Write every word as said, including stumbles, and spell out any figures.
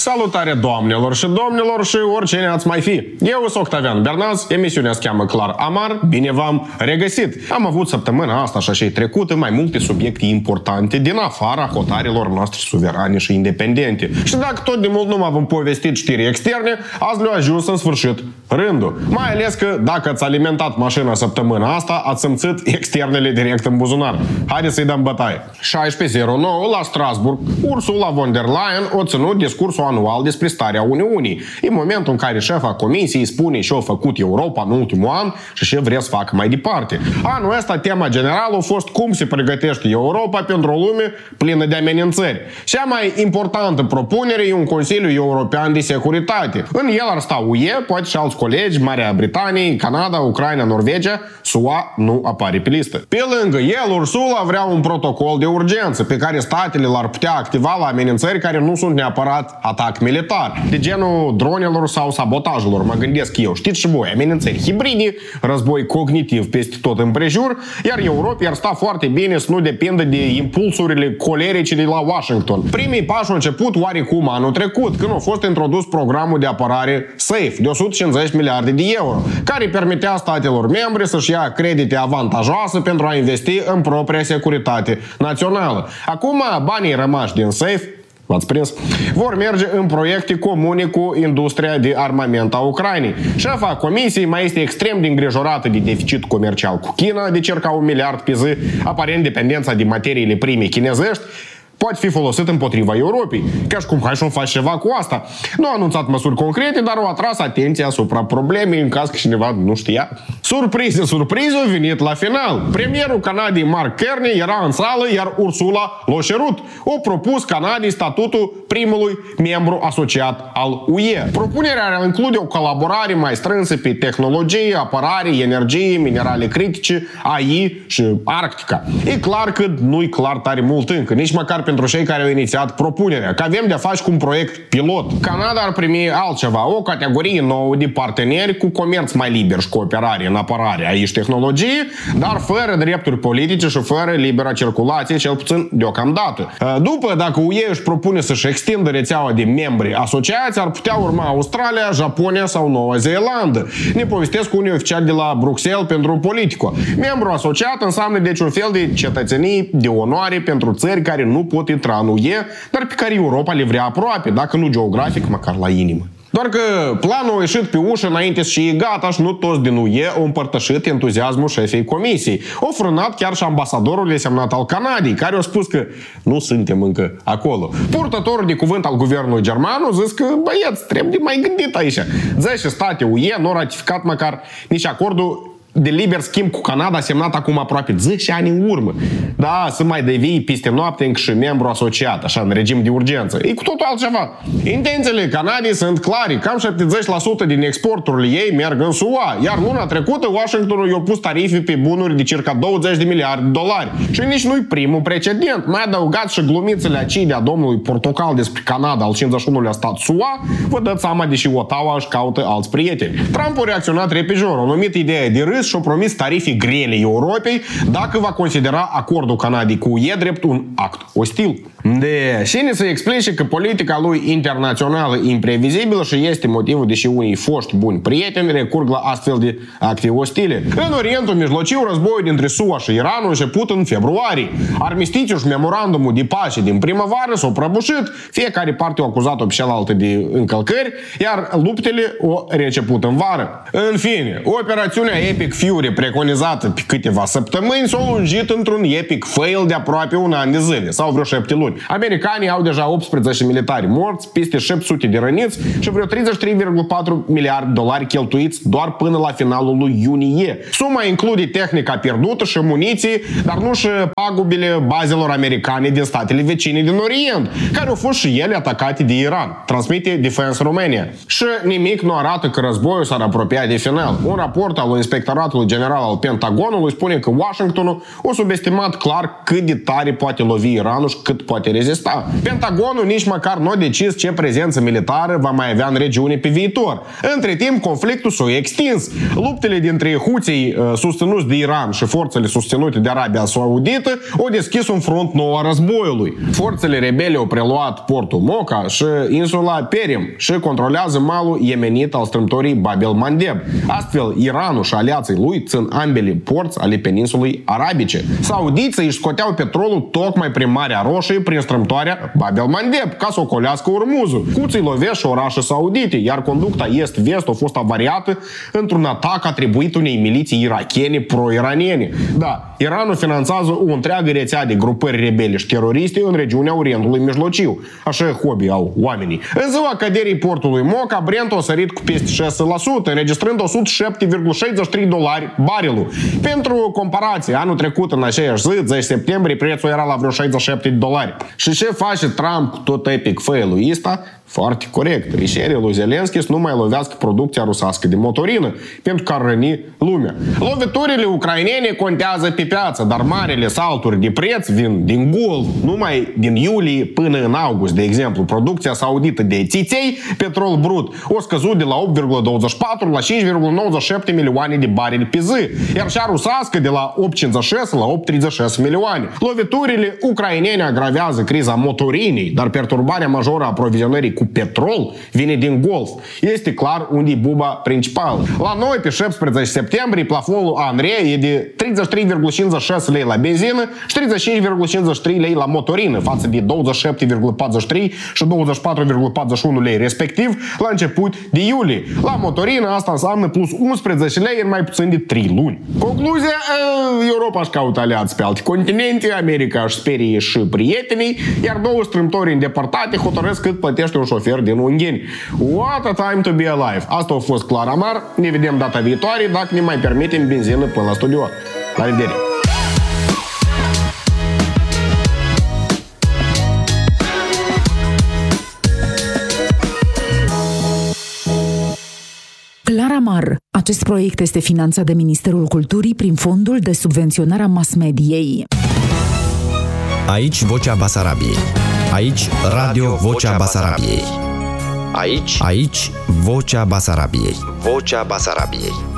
Salutare doamnelor și domnilor și oricine ați mai fi. Eu sunt Octavian Bernaz, emisiunea se cheamă Clar Amar, bine v-am regăsit. Am avut săptămâna asta și așa trecută mai multe subiecte importante din afara hotarelor noastre suverane și independente. Și dacă tot de mult nu m-am povestit știri externe, azi le-a ajuns în sfârșit rândul. Mai ales că dacă ați alimentat mașina săptămâna asta, ați simțit externele direct în buzunar. Haideți să-i dăm bătaie. șaisprezece zero nouă la Strasburg, Ursula von der Leyen a ținut discursul anual despre starea Uniunii. În momentul în care șefa Comisiei spune ce a făcut Europa în ultimul an și ce vrea să facă mai departe. Anul ăsta tema generală a fost cum se pregătește Europa pentru o lume plină de amenințări. Cea mai importantă propunere e un Consiliu European de Securitate. În el ar sta U E, poate și alți colegi, Marea Britanie, Canada, Ucraina, Norvegia, S U A nu apare pe listă. Pe lângă el, Ursula vrea un protocol de urgență pe care statele l-ar putea activa la amenințări care nu sunt neapărat atac militar, de genul dronelor sau sabotajelor, mă gândesc eu. Știți și voi, amenințări hibride, război cognitiv peste tot împrejur, iar Europa ar sta foarte bine să nu depindă de impulsurile colerice de la Washington. Primii pași au început oarecum anul trecut, când a fost introdus programul de apărare SAFE de o sută cincizeci miliarde de euro, care permitea statelor membre să-și ia credite avantajoase pentru a investi în propria securitate națională. Acum, banii rămași din SAFE, v-ați prins, vor merge în proiecte comune cu industria de armament a Ucrainei. Șefa Comisiei mai este extrem de îngrijorată de deficit comercial cu China, de circa un miliard pe zi, aparent dependența de materiile prime chinezești poate fi folosit împotriva Europei. Ca și cum hai să faci ceva cu asta. Nu a anunțat măsuri concrete, dar au atras atenția asupra problemei în caz că cineva nu știa. Surprize, surprize au venit la final. Premierul Canadei Mark Carney era în sală, iar Ursula l-a cerut. O propus Canadei statutul primului membru asociat al U E. Propunerea include o colaborare mai strânsă pe tehnologie, apărare, energie, minerale critice, A I și Arctica. E clar că nu-i clar tare mult încă, nici măcar pentru cei care au inițiat propunerea, că avem de-a face cu un proiect pilot. Canada ar primi altceva, o categorie nouă de parteneri cu comerț mai liber și cooperare în apărare, aici tehnologie, dar fără drepturi politice și fără liberă circulație, cel puțin deocamdată. După, dacă U E își propune să-și extindă rețeaua de membri asociați, ar putea urma Australia, Japonia sau Noua Zeelandă. Ne povestesc unii oficiali de la Bruxelles pentru Politico. Membru asociat înseamnă deci un fel de cetățenie de onoare pentru țări care nu pot intra în U E, dar pe care Europa le vrea aproape, dacă nu geografic, măcar la inimă. Doar că planul a ieșit pe ușă înainte și e gata și nu toți din U E au împărtășit entuziasmul șefei Comisiei. O frânat chiar și ambasadorul desemnat al Canadei, care a spus că nu suntem încă acolo. Purtătorul de cuvânt al guvernului german a zis că, băieți, trebuie mai gândit aici. zece state U E nu au ratificat măcar nici acordul de liber schimb cu Canada semnat acum aproape zece ani în urmă. Da, să mai devii peste noapte încă și membru asociat, așa, în regim de urgență. E cu totul altceva. Intențiile Canadei sunt clare. Cam șaptezeci la sută din exporturile ei merg în S U A, iar luna trecută Washingtonul i-a pus tarife pe bunuri de circa douăzeci de miliarde de dolari. Și nici nu-i primul precedent. Mai adăugați și glumițele acidea domnului Portocal despre Canada, al cincizeci și unu-lea stat S U A, vă dați seama deși Ottawa își caută alți prieteni. Trump a reacționat repejor, a numit ideea de râs și-a promis tarife grele Europei dacă va considera acordul Canadei cu U E drept un act ostil. De cine să explice că politica lui internațională e imprevizibilă și este motivul deși unii foști buni prieteni recurg la astfel de acte ostile. În Orientul Mijlociu, războiul dintre S U A și Iran a început în februarie. Armistițiul și memorandumul de pace din primăvară s-au prăbușit, fiecare parte a acuzat-o pe cealaltă de încălcări, iar luptele au reînceput în vară. În fine, operațiunea Epic Fury preconizată pe câteva săptămâni s-a lungit într-un epic fail de aproape un an de zile, sau vreo șapte luni. Americanii au deja optsprezece militari morți, peste șapte sute de răniți și vreo treizeci și trei virgulă patru miliarde de dolari cheltuiți doar până la finalul lui iunie. Suma include tehnica pierdută și muniții, dar nu și pagubile bazelor americane din statele vecine din Orient, care au fost și ele atacate de Iran, transmite Defense Romania. Și nimic nu arată că războiul s-ar apropia de final. Un raport al Inspectoratului directoratului general al Pentagonului spune că Washingtonul a subestimat clar cât de tare poate lovi Iranul și cât poate rezista. Pentagonul nici măcar nu a decis ce prezență militară va mai avea în regiune pe viitor. Între timp, conflictul s-a extins. Luptele dintre huții susținuți de Iran și forțele susținute de Arabia Saudită au deschis un front nou a războiului. Forțele rebele au preluat portul Mocha și insula Perim și controlează malul yemenit al strâmtorii Bab el-Mandeb. Astfel, Iranul și aliații lui țin ambele porți ale peninsulei arabice. Saudiții își scoteau petrolul tocmai prin Marea Roșie, prin strâmtoarea Bab el-Mandeb, ca să ocolească Ormuzul. Huții lovesc și orașe saudite, iar conducta est-vest a fost avariată într-un atac atribuit unei miliții irachene pro-iraniene. Da, Iranul finanțează o întreagă rețea de grupări rebele și teroriste în regiunea Orientului Mijlociu. Așa hobby au oamenii. În ziua căderii portului Mocha, Brent a sărit cu peste șase la sută, înregistrând o sută șapte virgulă șaizeci și trei dolari barilul. Pentru comparație, anul trecut, în aceeași zi, zece septembrie, prețul era la vreo șaizeci și șapte de dolari. Și ce face Trump cu tot epic fail-ul ăsta? Foarte corect. Rișerii lui Zelenski să nu mai lovească producția rusească de motorină, pentru că ar răni lumea. Loviturile ucrainene contează pe piață, dar marele salturi de preț vin din Golf. Numai din iulie până în august, de exemplu, producția saudită de țiței, petrol brut, o scăzut de la opt virgulă douăzeci și patru la cinci virgulă nouăzeci și șapte milioane de barili pe zi, iar cea rusească de la opt virgulă cincizeci și șase la opt virgulă treizeci și șase milioane. Loviturile ucrainene agravează criza motorinei, dar perturbarea majoră a aprovizionării cu petrol vine din Golf. Este clar unde e buba principală. La noi, pe șaptesprezece septembrie, plafonul ANRE e de treizeci și trei virgulă cincizeci și șase lei la benzină și treizeci și cinci virgulă cincizeci și trei lei la motorină, față de douăzeci și șapte virgulă patruzeci și trei și douăzeci și patru virgulă patruzeci și unu lei respectiv la început de iulie. La motorină asta înseamnă plus unsprezece lei în mai puțin de trei luni. Concluzia, Europa își caută aliați pe alte continente, America își sperie și prietenii, iar două strâmtori îndepărtate hotărăsc cât plătește un șofer din Ungheni. What a time to be alive! Asta a fost Clar Amar. Ne vedem data viitoare dacă ne mai permitem benzină până la studio. La revedere! Clar Amar. Acest proiect este finanțat de Ministerul Culturii prin Fondul de Subvenționare a Mass-Mediei. Aici Vocea Basarabiei. Aici Radio Vocea Basarabiei. Aici, aici Vocea Basarabiei. Vocea Basarabiei.